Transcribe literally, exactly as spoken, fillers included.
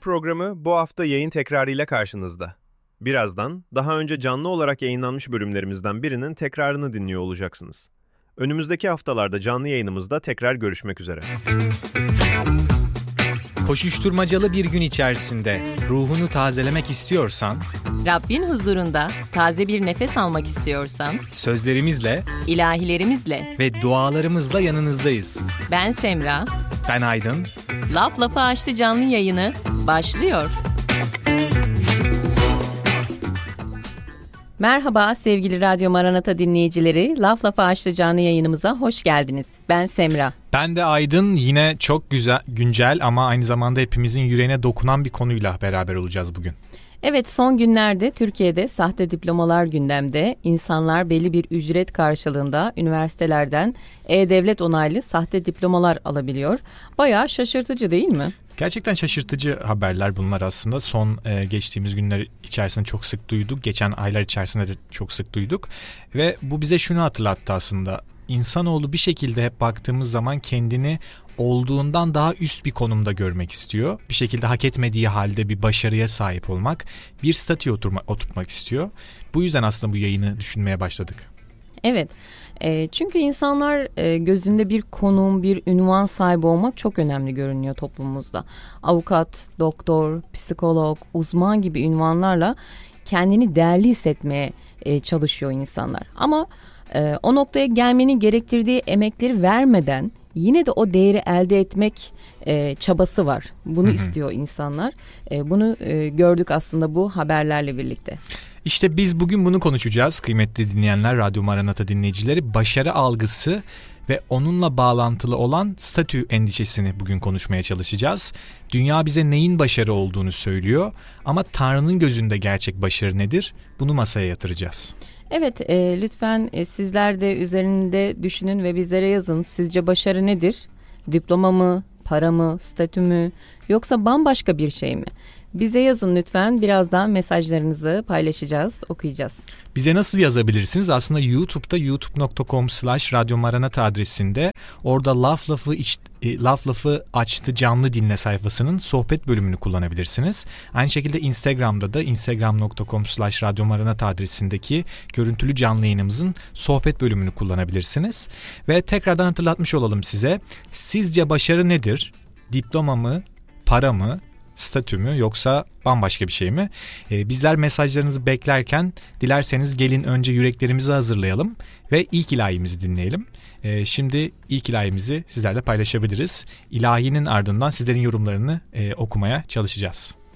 programı bu hafta yayın tekrarıyla karşınızda. Birazdan daha önce canlı olarak yayınlanmış bölümlerimizden birinin tekrarını dinliyor olacaksınız. Önümüzdeki haftalarda canlı yayınımızda tekrar görüşmek üzere. Koşuşturmacalı bir gün içerisinde ruhunu tazelemek istiyorsan, Rabbin huzurunda taze bir nefes almak istiyorsan, sözlerimizle, ilahilerimizle ve dualarımızla yanınızdayız. Ben Semra, ben Aydın. Laf Lafı Açtı canlı yayını başlıyor. Merhaba sevgili Radyo Maranata dinleyicileri, Laf Lafı Açtı canlı yayınımıza hoş geldiniz. Ben Semra. Ben de Aydın. Yine çok güzel, güncel ama aynı zamanda hepimizin yüreğine dokunan bir konuyla beraber olacağız bugün. Evet, son günlerde Türkiye'de sahte diplomalar gündemde. İnsanlar belli bir ücret karşılığında üniversitelerden e-devlet onaylı sahte diplomalar alabiliyor. Bayağı şaşırtıcı değil mi? Gerçekten şaşırtıcı haberler bunlar aslında. Son e, geçtiğimiz günler içerisinde çok sık duyduk. Geçen aylar içerisinde de çok sık duyduk. Ve bu bize şunu hatırlattı aslında. İnsanoğlu bir şekilde hep baktığımız zaman kendini olduğundan daha üst bir konumda görmek istiyor. Bir şekilde hak etmediği halde bir başarıya sahip olmak, bir statüye oturma, oturtmak istiyor. Bu yüzden aslında bu yayını düşünmeye başladık. Evet. E, çünkü insanlar e, gözünde bir konum, bir ünvan sahibi olmak çok önemli görünüyor toplumumuzda. Avukat, doktor, psikolog, uzman gibi ünvanlarla kendini değerli hissetmeye e, çalışıyor insanlar. Ama e, o noktaya gelmenin gerektirdiği emekleri vermeden yine de o değeri elde etmek e, çabası var. Bunu Hı-hı. istiyor insanlar. E, bunu e, gördük aslında bu haberlerle birlikte. İşte biz bugün bunu konuşacağız kıymetli dinleyenler, Radyo Maranata dinleyicileri. Başarı algısı ve onunla bağlantılı olan statü endişesini bugün konuşmaya çalışacağız. Dünya bize neyin başarı olduğunu söylüyor ama Tanrı'nın gözünde gerçek başarı nedir? Bunu masaya yatıracağız. Evet, e, lütfen e, sizler de üzerinde düşünün ve bizlere yazın. Sizce başarı nedir? Diploma mı, para mı, statü mü, yoksa bambaşka bir şey mi? Bize yazın lütfen. Birazdan mesajlarınızı paylaşacağız, okuyacağız. Bize nasıl yazabilirsiniz? Aslında YouTube'da youtube nokta com slash radyo maranata adresinde, orada Laf Lafı, iç, e, Laf Lafı Açtı canlı dinle sayfasının sohbet bölümünü kullanabilirsiniz. Aynı şekilde Instagram'da da instagram nokta com slash radyo maranata adresindeki görüntülü canlı yayınımızın sohbet bölümünü kullanabilirsiniz. Ve tekrardan hatırlatmış olalım size. Sizce başarı nedir? Diploma mı, para mı, statü mü, yoksa bambaşka bir şey mi? Ee, bizler mesajlarınızı beklerken dilerseniz gelin önce yüreklerimizi hazırlayalım ve ilk ilahimizi dinleyelim. Ee, şimdi ilk ilahimizi sizlerle paylaşabiliriz. İlahinin ardından sizlerin yorumlarını e, okumaya çalışacağız.